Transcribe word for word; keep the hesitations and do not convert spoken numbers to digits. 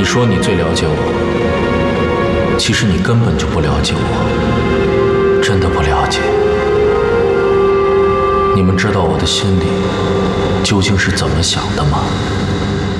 你说你最了解我，其实你根本就不了解我，真的不了解。你们知道我的心里究竟是怎么想的吗？